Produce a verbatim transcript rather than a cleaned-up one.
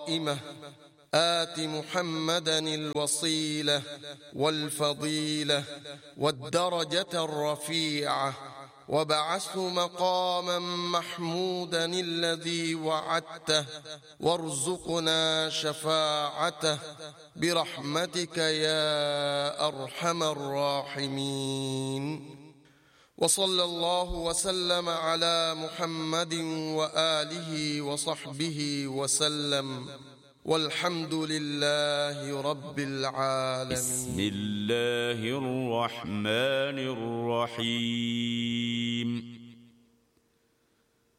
قائمة آت محمدا الوصيلة والفضيلة والدرجة الرفيعة وابعثه مقاما محمودا الذي وعدته وارزقنا شفاعته برحمتك يا أرحم الراحمين. وصلى الله وسلم على محمد وآله وصحبه وسلم، والحمد لله رب العالمين. بسم الله الرحمن الرحيم.